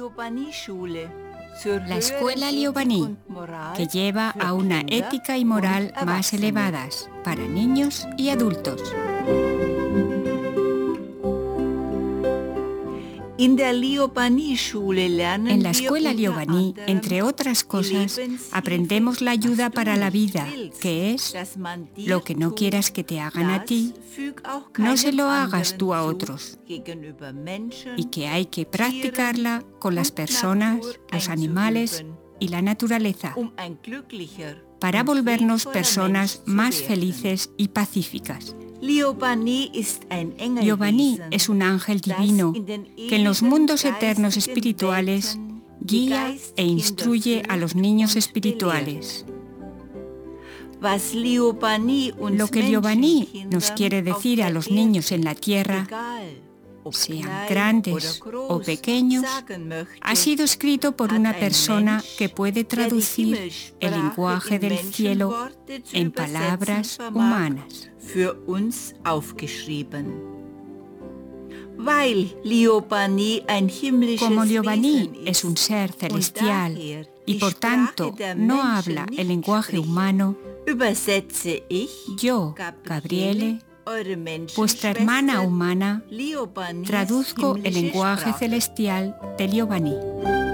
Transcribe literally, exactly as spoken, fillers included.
La escuela Liobani, que lleva a una ética y moral más elevadas para niños y adultos. En la escuela Liobani, entre otras cosas, aprendemos la ayuda para la vida, que es lo que no quieras que te hagan a ti, no se lo hagas tú a otros, y que hay que practicarla con las personas, los animales y la naturaleza, para volvernos personas más felices y pacíficas. Liobani es un ángel divino que en los mundos eternos espirituales guía e instruye a los niños espirituales. Lo que Liobani nos quiere decir a los niños en la tierra, sean grandes o pequeños, ha sido escrito por una persona que puede traducir el lenguaje del cielo en palabras humanas. Como Liobani es un ser celestial y por tanto no habla el lenguaje humano, yo, Gabriele, vuestra hermana humana, traduzco el lenguaje celestial de Liobani.